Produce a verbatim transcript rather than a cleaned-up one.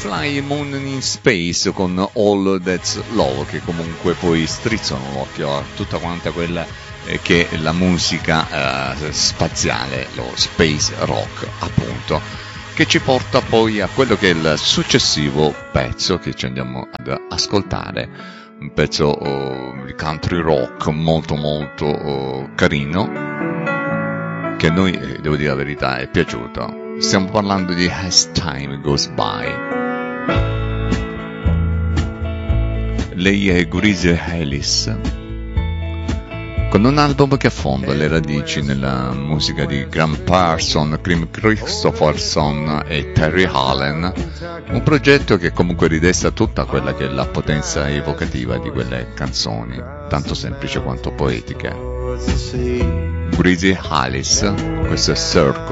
Fly Moon in Space con All That's Love, che comunque poi strizzano l'occhio a tutta quanta quella eh, che è la musica eh, spaziale, lo space rock appunto, che ci porta poi a quello che è il successivo pezzo che ci andiamo ad ascoltare, un pezzo oh, di country rock molto molto oh, carino, che a noi, eh, devo dire la verità, è piaciuto. Stiamo parlando di As Time Goes By. Lei è Greasy Ellis, con un album che affonda le radici nella musica di Graham Parsons, Krim Kristofferson e Terry Allen, un progetto che comunque ridesta tutta quella che è la potenza evocativa di quelle canzoni, tanto semplici quanto poetiche. Greasy Ellis, questo è Circle.